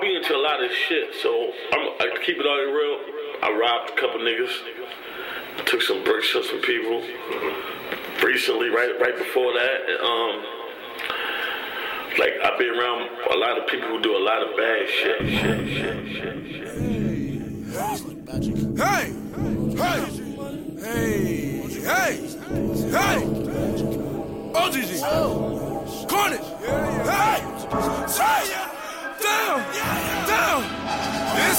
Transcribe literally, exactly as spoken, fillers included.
be into a lot of shit, so I'm, I keep it all real. I robbed a couple niggas, took some bricks from some people. Recently, right, right before that, um, like I've been around a lot of people who do a lot of bad shit, shit, shit, shit, shit. Hey, hey, hey, hey, hey, O G G, Carnage, hey, hey, damn, damn.